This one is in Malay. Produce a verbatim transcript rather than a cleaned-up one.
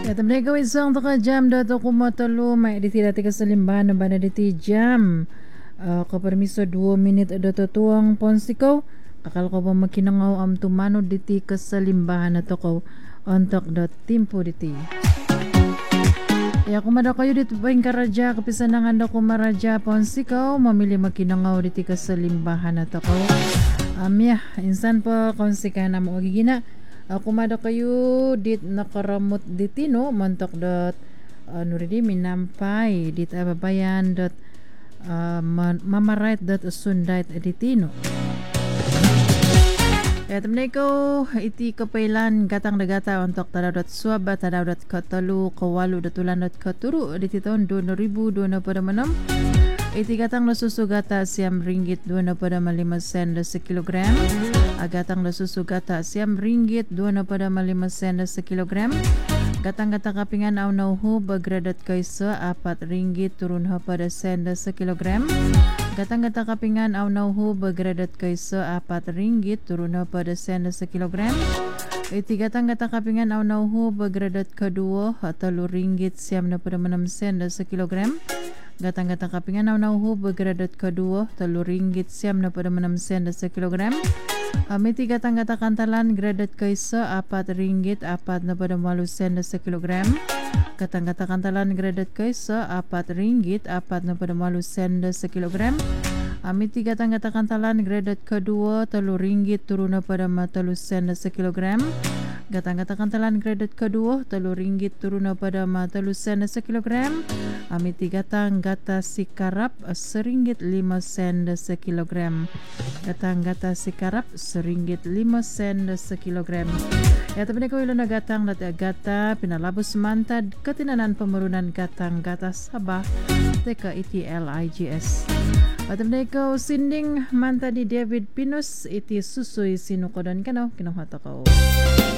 Ya temne ko isang taka jam dato ko matalo may di tira tika salimbahan na bana diti jam. Uh, ko permiso dua minit dato tuang ponsiko. Kakal ko pa makinangaw am tumano diti kasalimbahan na to ko ontok dot timpo diti. Ya kumada kayo dito ba yung karadya kapisanangan do ko maradya ponsiko mamili makinangaw diti kasalimbahan na to ko. Um, ya, insan pa konsika na mo gigina. Ako uh, mada kayo dit nakaramot diti no mantok dot ano uh, ridi minampay dit ababayan dot uh, mamarait dot sundait diti no. Kaya tamnay ko iti kapailan gatang dagata untuk tadaw dot suaba tadaw dot katalu kawalu dot ulan dot katuru diti taon dua ribu dua na pada manam. Iti gatang nasusugata siyam ringgit dua na pada malima sen sa kilogram. Agatang nasusugata siyam ringgit dua na pada malima sen sa kilogram. Gatang-gatang kapingan aw nauho bagradat kaysa apat ringgit turun ha pada sen sa kilogram. Gatang-gatang kapingan aw nauho bagradat kaysa apat ringgit turun ha pada sen sa kilogram. Iti gatang-gatang kapingan aw nauho bagradat kadua ha talo ringgit siyam na pada manam sen sa kilogram. Gatang-gatang kapingan aw nauho bagradat kadua talo ringgit siyam na pada manam sen sa kilogram. Amiti gatang-gatang kantalan gradat kaysa apat ringgit apat na pada malu sen sa kilogram. Gatang-gatang kantalan gradat kaysa apat ringgit apat na pada malu sen sa kilogram. Amiti gatang-gatang kantalan gradat kadua talo ringgit turun na pada matalu sen sa kilogram. Gatang-gatang kantalan gradat kedua telu ringgit turun pada matalu sen sa kilogram. Amiti gatang gata sikarap seringgit lima sen sa kilogram. Gatang gata sikarap seringgit lima sen sa kilogram. Ya tapi ko ilo na gatang dati gata pinalabos mantad ketinanan pemerunan gatang gata Sabah teka iti L I G S. Patamday ko sinding manta di David Pinus iti susuy sinukodan kano kinuhata ko.